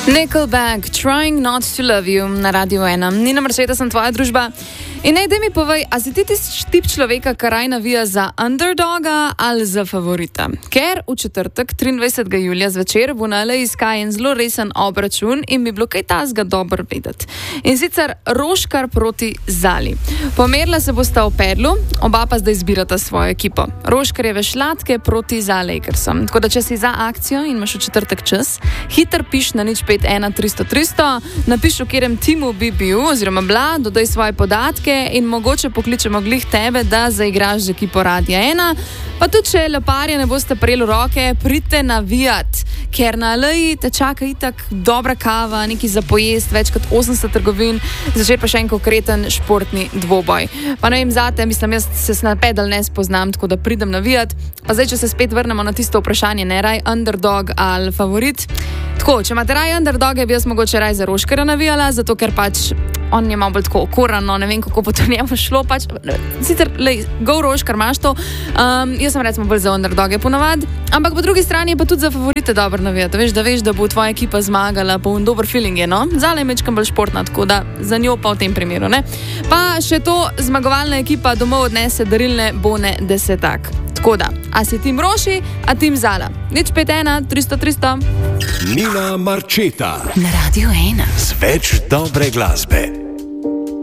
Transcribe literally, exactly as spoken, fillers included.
Nickelback, Trying Not to Love You na Radiu ena. Nina Marčeta, sem tvoja družba. In naj, daj mi povej, a si ti tisti tip človeka, ki raj navija za underdoga ali za favorita? Ker v četrtek, triindvajsetega julija zvečer, bo na L A Sky en zelo resen obračun in bi bilo kaj tazga dobro vedeti. In sicer Roškar proti Zali. Pomerila se bosta v pedlu, oba pa zdaj izbirata svojo ekipo. Roškarjeve šlatke proti za Lakersom. Tako da, če si za akcijo in imaš v četrtek čas, hiter piš na nič pet ena tristo tristo, napiš, v katerem timu bi bil oziroma bla, dodaj svoje podatke in mogoče pokličemo glih tebe, da zaigraš z ekipo Radia ena. Pa tudi, če leparja ne boste prijeli v roke, pridite navijat, ker na L A te čaka itak dobra kava, neki za pojest, več kot osemdeset trgovin, začer pa še en konkreten športni dvoboj. Pa ne vem zate, mislim, jaz se na pedal ne spoznam, tako da pridem navijat. Pa zdaj, če se spet vrnemo na tisto vprašanje, ne raj underdog ali favorit. Tako, če imate raj underdoge, bi jaz mogoče raj za Roškarja navijala, zato ker pač on je malo bolj tako okorano, ne vem, kako bo to njemu šlo, pač, sicer, lej, go Roškar, imaš to, um, jaz sem recimo bolj za underdoge ponavad, ampak po drugi strani je pa tudi za favorite dobro navijati, veš, da veš, da bo tvoja ekipa zmagala, pa un dober feeling je, no, Zala je mečkam bolj športna, tako da za njo pa v tem primeru, ne, pa še to, zmagovalna ekipa domov odnese darilne bone desetak. Tako da, a si tim Roši, a tim Zala. nič pet ena tristo tristo. Nina Marčeta na Radiu ena. Z več dobre glasbe.